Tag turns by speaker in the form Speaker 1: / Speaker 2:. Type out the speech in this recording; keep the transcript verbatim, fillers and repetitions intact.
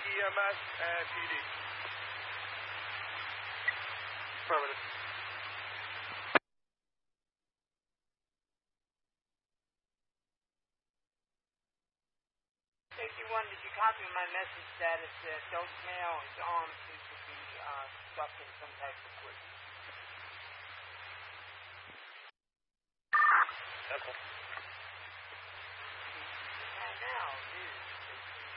Speaker 1: M S and P D. Affirmative.
Speaker 2: Safety one, did you copy my message status that Dope Mail is armed seems to be uh, stuck in some type of equipment?
Speaker 1: That's all.